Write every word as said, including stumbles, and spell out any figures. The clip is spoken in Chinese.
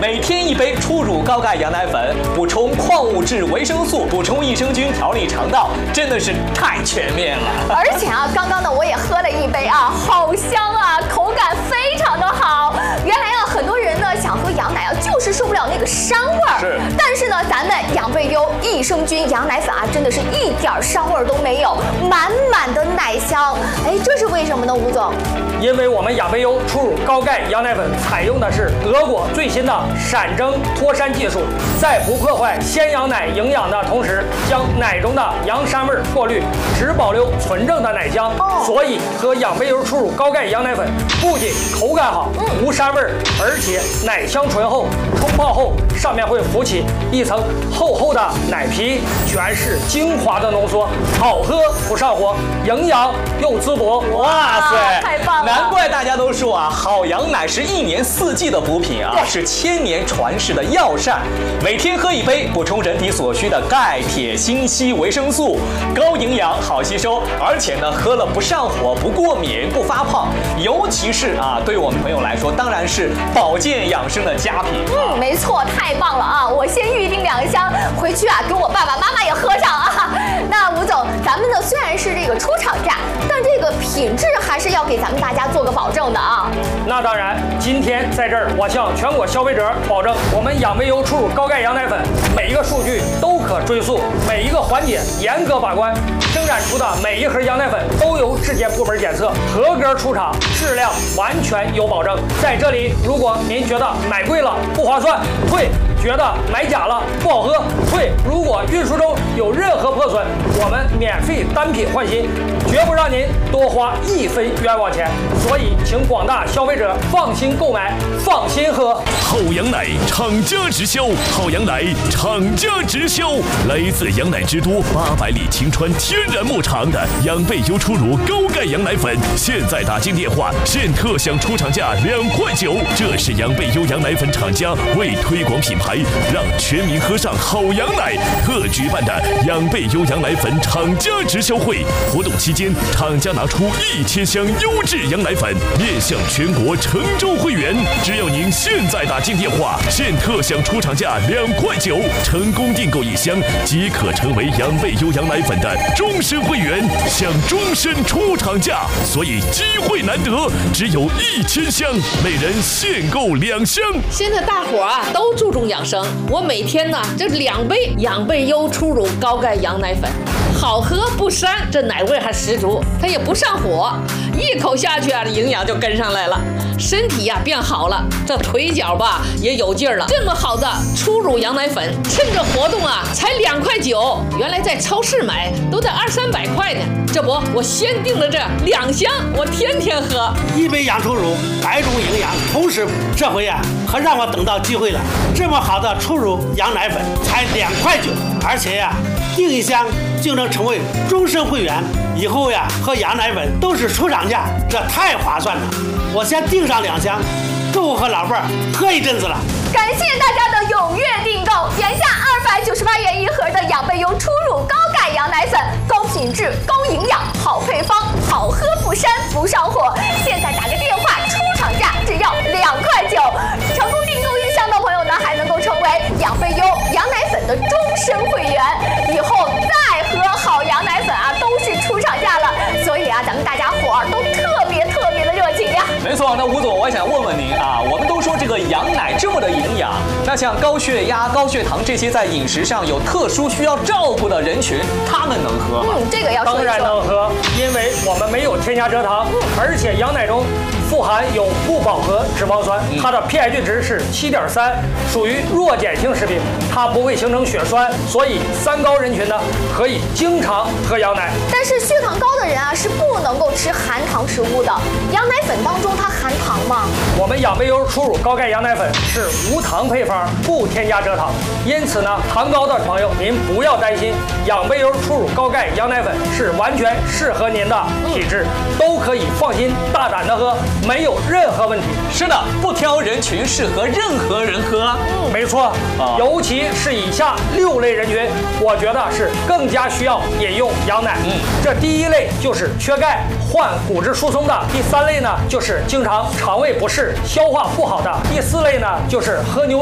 每天一杯初乳高钙羊奶粉，补充矿物质、维生素，补充益生菌，调理肠道，真的是太全面了。 而且啊，刚刚呢我也喝了一杯啊，好香啊，口感非常的好。原来啊，很多人呢想喝羊奶啊，就是受不了那个膻味儿。 是。但是呢，咱们养贝优益生菌羊奶粉啊，真的是一点膻味儿都没有，满满的奶香。哎，这是为什么呢，吴总？ 因为我们养贝优初乳高钙羊奶粉采用的是德国最新的闪蒸脱膻技术，在不破坏鲜羊奶营养的同时，将奶中的羊膻味过滤，只保留纯正的奶香。 哦、 所以喝养贝优初乳高钙羊奶粉不仅口感好，嗯、无膻味，而且奶香醇厚。冲泡后上面会浮起一层厚厚的奶皮，全是精华的浓缩，好喝不上火，营养又滋补。 哇塞， 太棒了！ 难怪大家都说啊，好羊奶是一年四季的补品啊，是千年传世的药膳。每天喝一杯，补充人体所需的钙、铁、锌、硒、维生素，高营养，好吸收，而且呢，喝了不上火、不过敏、不发胖。尤其是啊，对我们朋友来说，当然是保健养生的佳品。 嗯，没错，太棒了啊！我先预定两箱，回去啊，给我爸爸妈妈也喝上啊。那吴总，咱们呢虽然是这个出厂价，但这个品质还是要给咱们大家做个保证的啊。 那当然，今天在这儿，我向全国消费者保证，我们养贝优初乳高钙羊奶粉每一个数据都可追溯，每一个环节严格把关，生产出的每一盒羊奶粉都由质检部门检测，合格出厂，质量完全有保证。在这里，如果您觉得买贵了不划算，退；觉得买假了不好喝，退。如果运输中有任何破损，我们免费单品换新，绝不让您多花一分冤枉钱。所以，请广大消费者放心购买，放心喝。 好羊奶厂家直销，好羊奶厂家直销，来自羊奶之都八百里晴川天然牧场的养贝优初乳高钙羊奶粉，现在打进电话，现特享出厂价两块九。这是养贝优羊奶粉厂家为推广品牌，让全民喝上好羊奶，特举办的养贝优羊奶粉厂家直销会活动期间，厂家拿出一千箱优质羊奶粉，面向全国成州会员。只要您现在打进电话，现特享出厂价两块九，成功订购一箱即可成为养贝优羊奶粉的终身会员，享终身出厂价。所以机会难得，只有一千箱，每人限购两箱。 现在大伙啊都注重养生，我每天呢这两杯养贝优初乳高钙羊奶粉，好喝不膻，这奶味还十足，它也不上火，一口下去啊，营养就跟上来了，身体呀、啊、变好了，这腿脚吧也有劲儿了。这么好的初乳羊奶粉，趁着活动啊才两块九，原来在超市买都得二三百块呢。这不，我先订了这两箱，我天天喝。 一杯养初乳，百种营养，同时这回呀、啊、可让我等到机会了。这么好的初乳羊奶粉才两块九，而且呀、啊、订一箱就能成为终身会员，以后呀喝羊奶粉都是出厂价，这太划算了。我先订上两箱，够我和老伴儿喝一阵子了。 感谢大家的踊跃订购，原价二百九十八元一盒的养贝优初乳高钙羊奶粉，高品质、高营养、好配方，好喝不膻不上火。现在打个电话，出厂价只要两块九。成功订购一箱的朋友呢，还能够成为养贝优羊奶粉的终身会员，以后再喝好羊奶粉啊，都是出厂价了。所以啊，咱们大家伙儿都特别特别的热情呀。 没错，那吴总，我也想问问您啊，我们都说这个羊奶这么的营养，那像高血压、高血糖这些在饮食上有特殊需要照顾的人群，他们能喝吗？ 嗯，这个要说一说。 当然能喝，因为我们没有添加蔗糖，嗯、而且羊奶中富含有不饱和脂肪酸，它的 pH 值是七点三，属于弱碱性食品，它不会形成血栓，所以三高人群呢可以经常喝羊奶。 但是血糖高的人啊是不能够吃含糖食物的，羊奶粉当中它含糖吗？ 我们养贝优初乳高钙羊奶粉是无糖配方，不添加蔗糖，因此呢，糖高的朋友您不要担心，养贝优初乳高钙羊奶粉是完全适合您的体质，嗯、都可以放心大胆的喝，没有任何问题。 是的，不挑人群，适合任何人喝。 嗯，没错，啊、尤其是以下六类人群，我觉得是更加需要饮用羊奶。嗯，这第一类就是缺钙、患骨质疏松的；第三类呢就是经常肠胃不适、消化不好的；第四类呢就是喝牛